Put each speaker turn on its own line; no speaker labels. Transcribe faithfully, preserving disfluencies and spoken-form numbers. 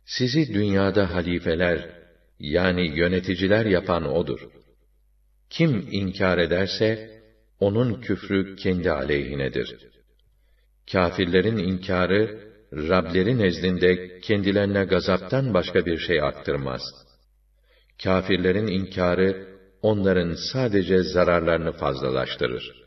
Sizi dünyada halifeler, yani yöneticiler yapan O'dur. Kim inkar ederse, onun küfrü kendi aleyhinedir. Kâfirlerin inkârı, Rableri nezdinde kendilerine gazaptan başka bir şey arttırmaz. Kâfirlerin inkârı, onların sadece zararlarını fazlalaştırır.